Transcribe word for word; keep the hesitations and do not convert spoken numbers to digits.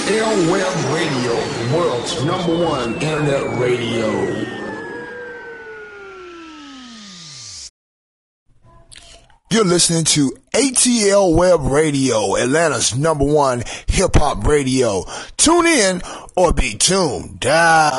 L Web Radio, the world's number one internet radio. You're listening to A T L Web Radio, Atlanta's number one hip-hop radio. Tune in or be tuned. Die.